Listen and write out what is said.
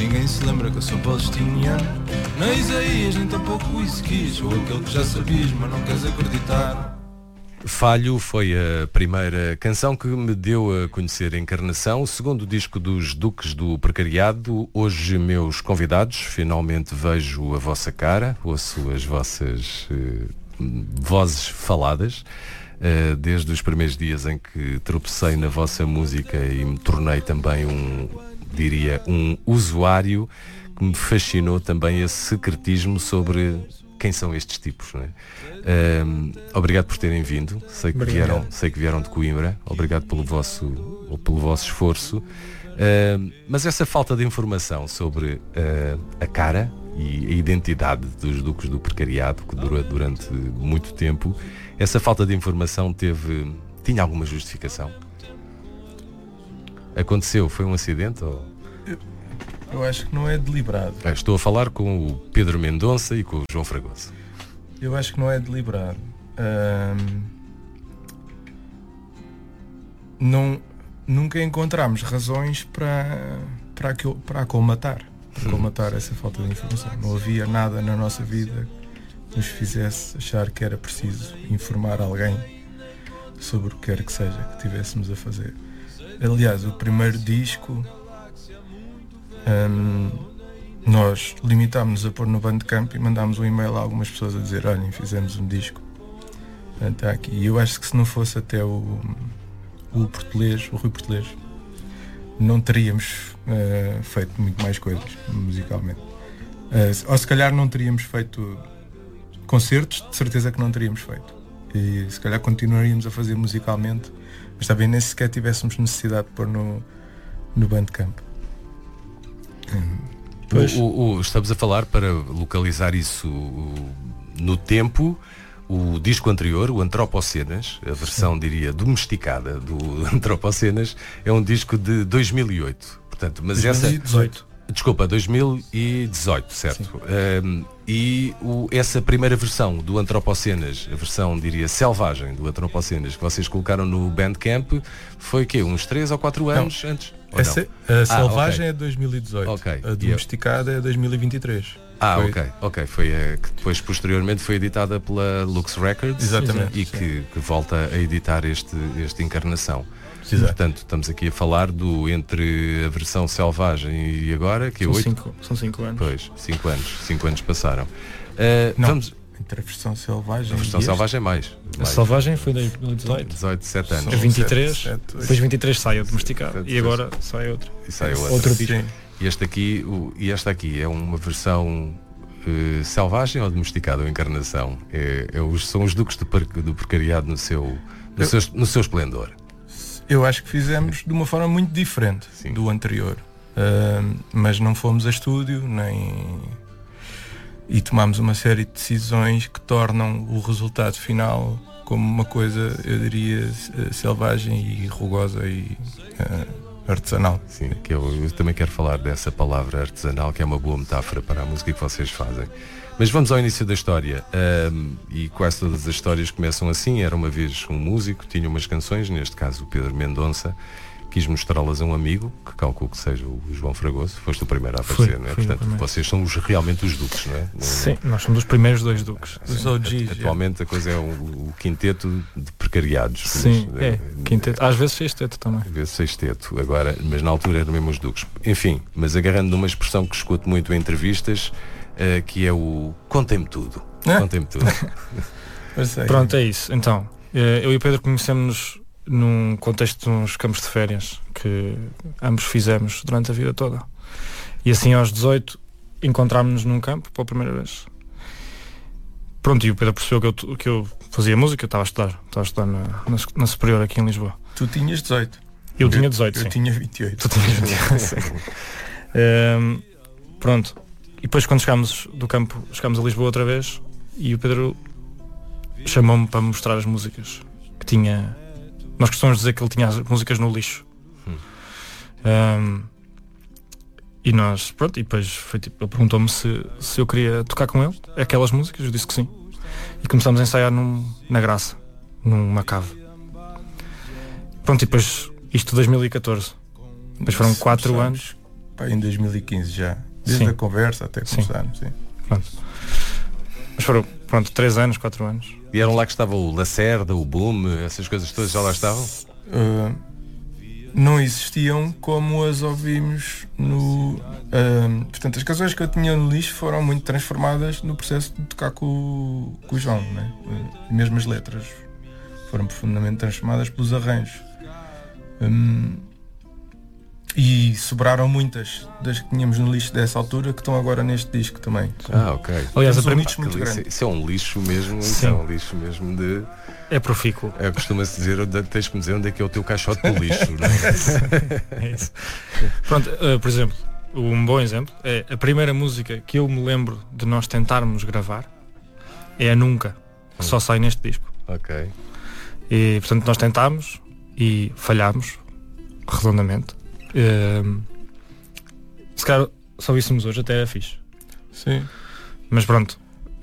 ninguém se lembra que eu sou palestiniano. Nem Isaías, nem tampouco o Ezequias. Sou aquele que já sabias, mas não queres acreditar. Falho foi a primeira canção que me deu a conhecer a Encarnação, o segundo disco dos Duques do Precariado. Hoje, meus convidados, finalmente vejo a vossa cara, ouço as vossas vozes faladas, desde os primeiros dias em que tropecei na vossa música e me tornei também um usuário, que me fascinou também esse secretismo sobre quem são estes tipos, não é? Obrigado por terem vindo. Sei que vieram de Coimbra. Obrigado pelo vosso esforço. Mas essa falta de informação sobre a cara e a identidade dos Duques do Precariado, que dura durante muito tempo, essa falta de informação tinha alguma justificação? Aconteceu? Foi um acidente? Ou... Eu acho que não é deliberado. Estou a falar com o Pedro Mendonça e com o João Fragoso. Eu acho que não é deliberado. Nunca encontramos razões para colmatar essa falta de informação. Não havia nada na nossa vida que nos fizesse achar que era preciso informar alguém sobre o que quer que seja que tivéssemos a fazer. Aliás, o primeiro disco nós limitámos-nos a pôr no Bandcamp e mandámos um e-mail a algumas pessoas a dizer: olhem, fizemos um disco, está aqui. E eu acho que se não fosse até o Rui Portelês, não teríamos feito muito mais coisas musicalmente. Ou se calhar não teríamos feito concertos, de certeza que não teríamos feito. E se calhar continuaríamos a fazer musicalmente, mas também nem sequer tivéssemos necessidade de pôr no Bandcamp. Estamos a falar, para localizar isso no tempo, o disco anterior, o Antropocenas, a versão, diria, domesticada do Antropocenas, é um disco de 2008. Portanto, mas 2018. Desculpa, 2018, certo? Essa primeira versão do Antropocenas, a versão, diria, selvagem do Antropocenas, que vocês colocaram no Bandcamp, foi quê? Uns 3 ou 4 anos antes? A selvagem é 2018, okay. A domesticada é 2023. Ok. Foi que depois, posteriormente, foi editada pela Lux Records. Exatamente. E que volta a editar este Encarnação. Exato. Portanto, estamos aqui a falar entre a versão selvagem e agora, que são 5 anos. Pois, 5 anos passaram. Entre a versão selvagem selvagem mais. A selvagem foi em 2018. 7 anos. A 23, depois 23 sai a domesticada e agora sai outra. E sai outra. Outro disco. E esta aqui é uma versão selvagem ou domesticada, ou Encarnação? São os Duques do Precariado no seu esplendor. Eu acho que fizemos de uma forma muito diferente do anterior, mas não fomos a estúdio e tomámos uma série de decisões que tornam o resultado final como uma coisa, eu diria, selvagem e rugosa e artesanal. Sim, que eu também quero falar dessa palavra artesanal, que é uma boa metáfora para a música que vocês fazem. Mas vamos ao início da história, e quase todas as histórias começam assim. Era uma vez um músico, tinha umas canções, neste caso o Pedro Mendonça, quis mostrá-las a um amigo, que calculo que seja o João Fragoso. Foste o primeiro a aparecer, não é? Portanto, vocês são realmente os Duques, não é? Sim, nós somos os primeiros 2 Duques. Os OGs. Atualmente a coisa é o quinteto de precariados. Sim, quinteto. Às vezes sexteto também. Às vezes sexteto, mas na altura eram mesmo os Duques. Enfim, mas agarrando numa expressão que escuto muito em entrevistas, que é o contem-me tudo. Contem-me tudo. Pronto, é isso. Então, eu e o Pedro conhecemos-nos num contexto nos campos de férias que ambos fizemos durante a vida toda. E assim, aos 18, encontrámos-nos num campo pela primeira vez. Pronto, e o Pedro percebeu que eu fazia música. Eu estava a estudar na Superior aqui em Lisboa. Tu tinhas 18. Eu tinha 18, sim. Eu tinha 28. Tu tinhas 28, sim. Pronto. E depois, quando chegámos do campo, chegámos a Lisboa outra vez e o Pedro chamou-me para mostrar as músicas que tinha. Nós costumamos dizer que ele tinha as músicas no lixo. E nós, pronto, e depois foi tipo, ele perguntou-me se eu queria tocar com ele aquelas músicas, eu disse que sim. E começámos a ensaiar na Graça, numa cave. Pronto, e depois, isto 2014. Depois foram 4 anos. em 2015 já. Desde a conversa até começarmos. Sim. Pronto. Mas foram, 3 anos, 4 anos. E eram lá que estava o Lacerda, o Boom, essas coisas todas já lá estavam? Não existiam como as ouvimos no... portanto, as canções que eu tinha no lixo foram muito transformadas no processo de tocar com o João, né? Mesmo as letras foram profundamente transformadas pelos arranjos. E sobraram muitas das que tínhamos no lixo dessa altura que estão agora neste disco também. Ok. Aliás, muito grande. Isso é um lixo mesmo, isso é um lixo mesmo de... É profícuo. Costuma-se dizer, tens que me dizer onde é que é o teu caixote do lixo, não é? É isso. Pronto, por exemplo, um bom exemplo é a primeira música que eu me lembro de nós tentarmos gravar é a Nunca, que só sai neste disco. Ok. E portanto nós tentámos e falhámos redondamente. Se calhar só víssemos hoje até é fixe. Sim. Mas pronto,